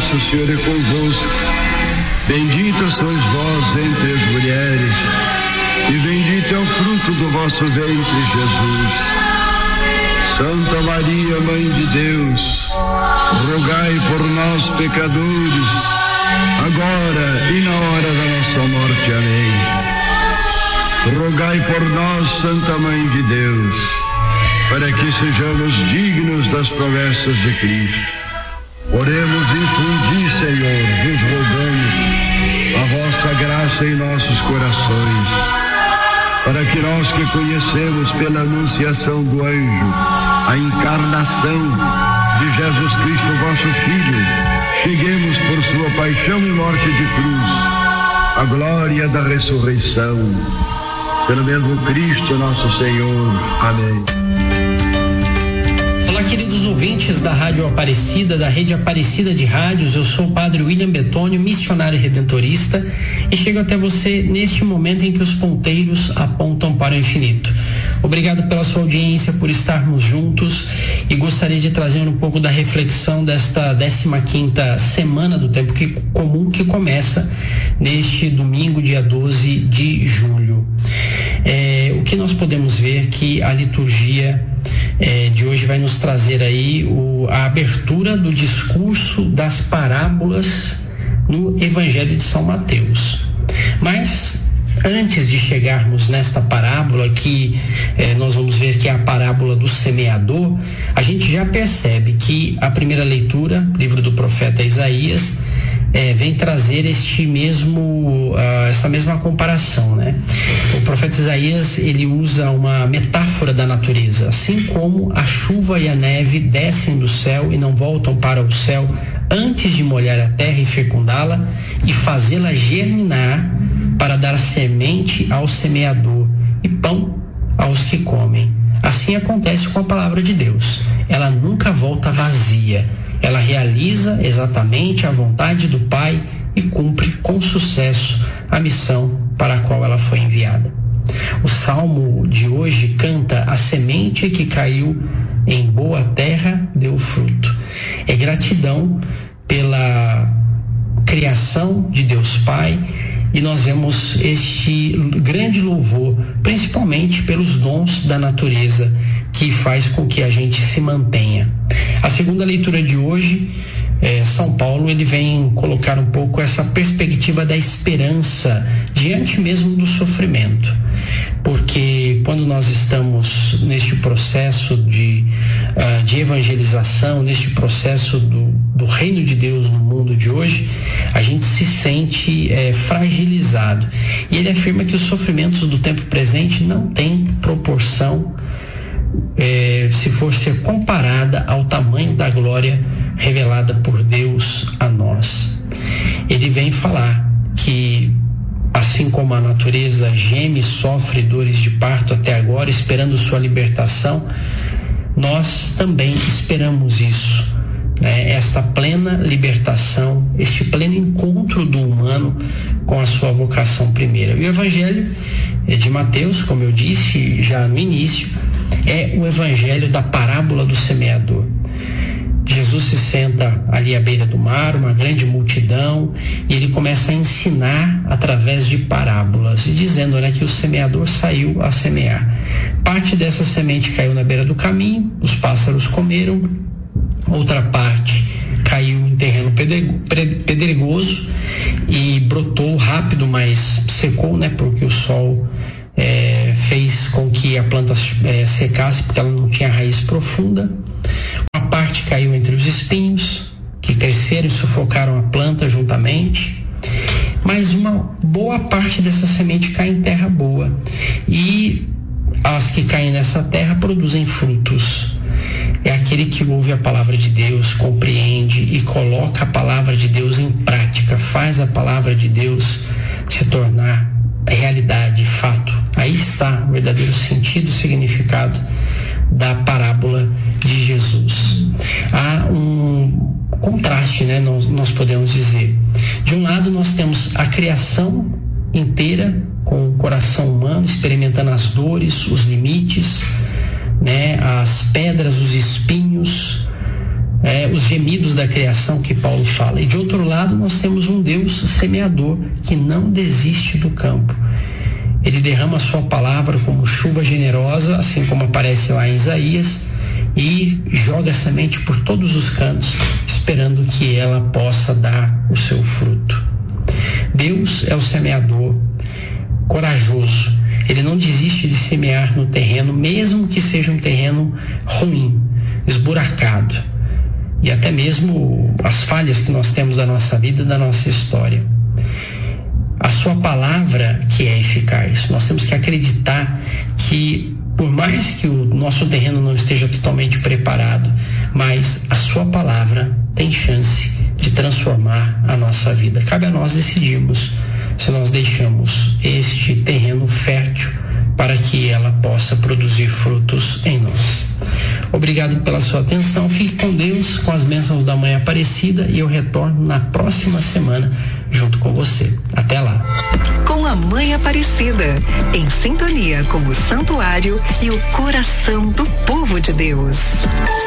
graça, o Senhor é convosco. Bendita sois vós entre as mulheres, e bendito é o fruto do vosso ventre, Jesus. Santa Maria, Mãe de Deus, rogai por nós, pecadores, agora e na hora da nossa morte. Amém. Rogai por nós, Santa Mãe de Deus, para que sejamos dignos das promessas de Cristo. Oremos, infundi, Senhor, vos rogamos a vossa graça em nossos corações, para que nós que conhecemos pela anunciação do anjo a encarnação de Jesus Cristo, vosso Filho, cheguemos por sua paixão e morte de cruz à glória da ressurreição. Pelo mesmo Cristo nosso Senhor. Amém. Olá, queridos ouvintes da Rádio Aparecida, da Rede Aparecida de Rádios. Eu sou o Padre William Betônio, missionário redentorista, e chego até você neste momento em que os ponteiros apontam para o infinito. Obrigado pela sua audiência, por estarmos juntos, e gostaria de trazer um pouco da reflexão desta 15ª semana do Tempo Comum, que começa neste domingo, dia 12 de julho. O que nós podemos ver que a liturgia de hoje vai nos trazer aí a abertura do discurso das parábolas no Evangelho de São Mateus. Mas antes de chegarmos nesta parábola, que nós vamos ver que é a parábola do semeador, a gente já percebe que a primeira leitura, livro do profeta Isaías, vem trazer essa mesma comparação, né? O profeta Isaías, ele usa uma metáfora da natureza. Assim como a chuva e a neve descem do céu e não voltam para o céu antes de molhar a terra e fecundá-la e fazê-la germinar, para dar semente ao semeador e pão aos que comem. Assim acontece com a palavra de Deus. Ela nunca volta vazia. Ela realiza exatamente a vontade do Pai e cumpre com sucesso a missão para a qual ela foi enviada. O salmo de hoje canta: a semente que caiu em boa terra deu fruto. É gratidão pela criação de Deus Pai, e nós vemos este grande louvor, principalmente pelos dons da natureza, que faz com que a gente se mantenha. A segunda leitura de hoje, São Paulo, ele vem colocar um pouco essa perspectiva da esperança diante mesmo do sofrimento, porque quando nós estamos neste processo de evangelização, neste processo do reino de Deus no mundo de hoje, a gente se sente fragilizado, e ele afirma que os sofrimentos do tempo presente não têm proporção se for ser comparada ao tamanho da glória revelada por Deus a nós. Ele vem falar que, assim como a natureza geme e sofre dores de parto até agora, esperando sua libertação, nós também esperamos isso, né? Esta plena libertação, este pleno encontro do humano com a sua vocação primeira. E o Evangelho de Mateus, como eu disse já no início, é o evangelho da parábola do semeador. Jesus se senta ali à beira do mar, uma grande multidão, e ele começa a ensinar através de parábolas, e dizendo, né, que o semeador saiu a semear. Parte dessa semente caiu na beira do caminho, os pássaros comeram, outra parte caiu em terreno pedregoso e brotou rápido, mas secou, né, porque o sol fez com que a planta secasse, porque ela não tinha raiz profunda. Uma parte caiu entre os espinhos, que cresceram e sufocaram a planta juntamente, mas uma boa parte dessa semente cai em terra boa, e as que caem nessa terra produzem frutos. É aquele que ouve a palavra de Deus, compreende e coloca a palavra de Deus em prática, faz a palavra de Deus se tornar realidade, fato. Aí está o verdadeiro sentido e significado da parábola de Jesus. Há um contraste, né? Nós podemos dizer. De um lado nós temos a criação inteira, com o coração humano experimentando as dores, os limites, né? As pedras, os espinhos, os gemidos gemidos da criação que Paulo fala. E de outro lado, nós temos um Deus semeador que não desiste do campo. Ele derrama a sua palavra como chuva generosa, assim como aparece lá em Isaías, e joga a semente por todos os cantos, esperando que ela possa dar o seu fruto. Deus é o semeador corajoso. Ele não desiste de semear no terreno, mesmo que seja um terreno ruim, esburacado, e até mesmo as falhas que nós temos da nossa vida, da nossa história. A sua palavra que é eficaz. Nós temos que acreditar que, por mais que o nosso terreno não esteja totalmente preparado, mas a sua palavra tem chance de transformar a nossa vida. Cabe a nós decidirmos se nós deixamos este terreno fértil para que ela possa produzir frutos em nós. Obrigado pela sua atenção. Fique com Deus, com as bênçãos da Mãe Aparecida, e eu retorno na próxima semana junto com você. Até lá. Com a Mãe Aparecida, em sintonia com o santuário e o coração do povo de Deus.